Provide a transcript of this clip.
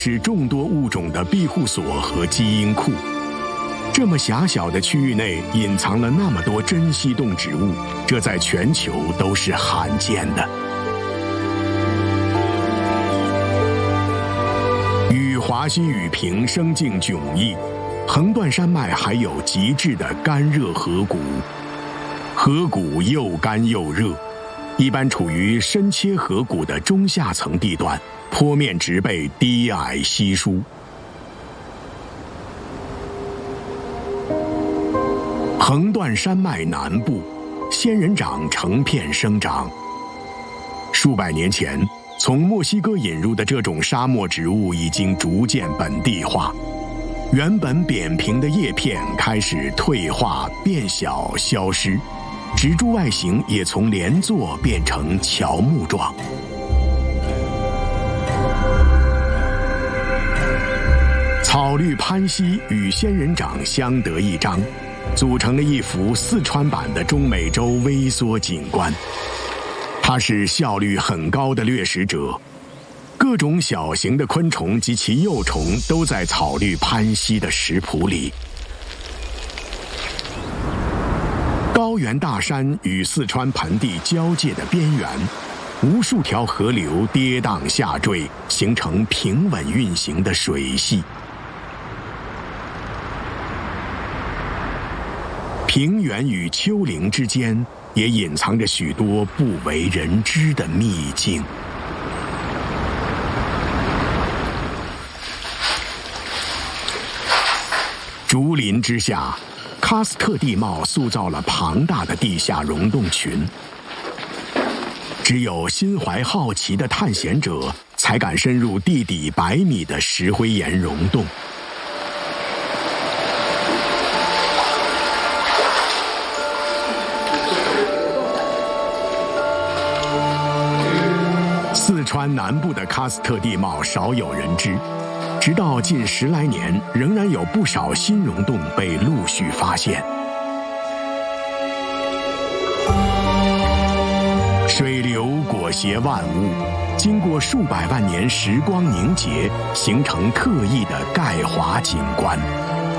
是众多物种的庇护所和基因库。这么狭小的区域内隐藏了那么多珍稀动植物，这在全球都是罕见的。与华西雨平生境迥异，横断山脉还有极致的干热河谷。河谷又干又热，一般处于深切河谷的中下层地段，坡面植被低矮稀疏。横断山脉南部，仙人掌成片生长。数百年前，从墨西哥引入的这种沙漠植物已经逐渐本地化，原本扁平的叶片开始退化、变小、消失，植株外形也从连座变成乔木状。草绿攀溪与仙人掌相得益彰，组成了一幅四川版的中美洲微缩景观。它是效率很高的掠食者，各种小型的昆虫及其幼虫都在草绿攀溪的食谱里。高原大山与四川盆地交界的边缘，无数条河流跌宕下坠，形成平稳运行的水系。平原与丘陵之间也隐藏着许多不为人知的秘境。竹林之下，喀斯特地貌塑造了庞大的地下溶洞群。只有心怀好奇的探险者才敢深入地底100米的石灰岩溶洞。四川南部的喀斯特地貌少有人知，直到近10来年，仍然有不少新溶洞被陆续发现。水流裹挟万物，经过数百万年时光凝结，形成特异的钙华景观。